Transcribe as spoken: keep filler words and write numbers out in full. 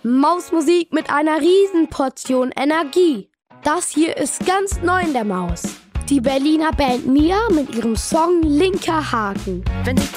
Mausmusik mit einer Riesenportion Energie. Das hier ist ganz neu in der Maus. Die Berliner Band Mia mit ihrem Song Linker Haken. Wenn die